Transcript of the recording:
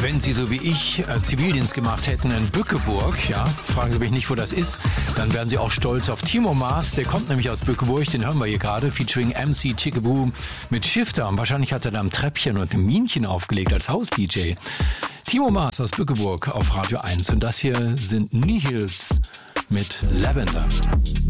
Wenn Sie so wie ich Zivildienst gemacht hätten in Bückeburg, ja, fragen Sie mich nicht, wo das ist, dann wären Sie auch stolz auf Timo Maas. Der kommt nämlich aus Bückeburg, den hören wir hier gerade, featuring MC Chickaboo mit Shifter. Und wahrscheinlich hat er da ein Treppchen und ein Minchen aufgelegt als Haus-DJ. Timo Maas aus Bückeburg auf Radio 1. Und das hier sind Nihils mit Lavender.